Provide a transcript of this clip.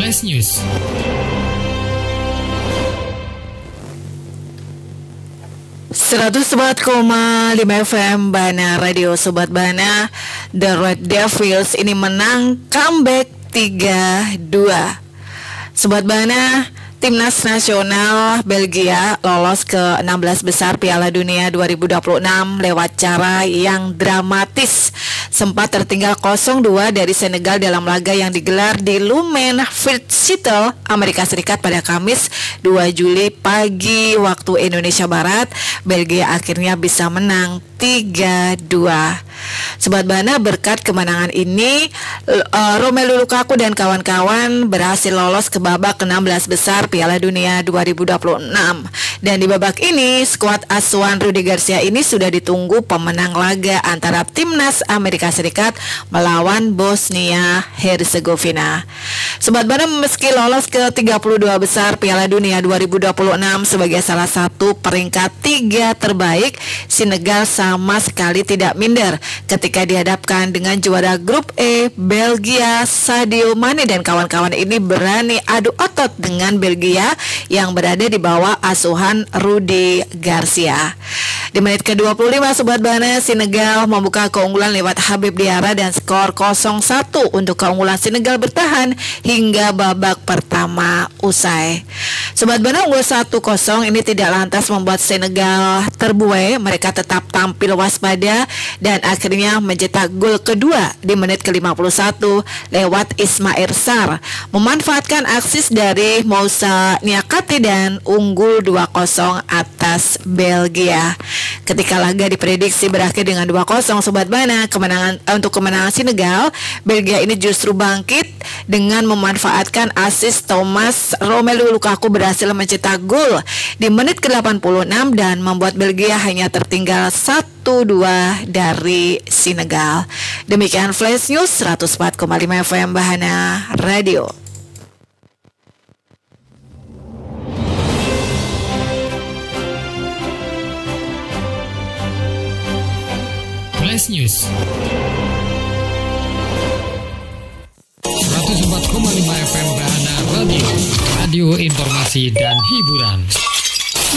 Flash News. FM Bana Radio Sobat Bana. The Red Devils ini menang comeback 3-2. Sobat Bana, Timnas Nasional Belgia lolos ke 16 besar Piala Dunia 2026 lewat cara yang dramatis. Sempat tertinggal 0-2 dari Senegal dalam laga yang digelar di Lumen Fitzgerald, Amerika Serikat pada Kamis 2 Juli pagi waktu Indonesia Barat. Belgia akhirnya bisa menang 3-2. Sobat Bana, berkat kemenangan ini Romelu Lukaku dan kawan-kawan berhasil lolos ke babak ke-16 besar Piala Dunia 2026. Dan di babak ini skuad asuhan Rudi Garcia ini sudah ditunggu pemenang laga antara Timnas Amerika Serikat melawan Bosnia Herzegovina. Sobat Bana, meski lolos ke 32 besar Piala Dunia 2026 sebagai salah satu peringkat 3 terbaik, Senegal sama sekali tidak minder ketika dihadapkan dengan juara grup E Belgia. Sadio Mane dan kawan-kawan ini berani adu otot dengan Belgia yang berada di bawah asuhan Rudi Garcia. Di menit ke-25 Sobat Bana, Senegal membuka keunggulan lewat Habib Diarra dan skor 0-1 untuk keunggulan Senegal bertahan hingga babak pertama usai. Sobat Bana, unggul 1-0 ini tidak lantas membuat Senegal terbuai. Mereka tetap tampil waspada dan akhirnya mencetak gol kedua di menit ke-51 lewat Ismail Sarr, memanfaatkan aksis dari Moussa Niakhaté dan unggul 2-0 atas Belgia. Ketika laga diprediksi berakhir dengan 2-0 Sobat Bana, untuk kemenangan Senegal, Belgia ini justru bangkit dengan memanfaatkan asis Thomas. Romelu Lukaku berhasil mencetak gol di menit ke-86 dan membuat Belgia hanya tertinggal 1-2 dari Senegal. Demikian Flash News 104,5 FM Bahana Radio. Flash News 104,5 FM Bahana Radio, radio informasi dan hiburan.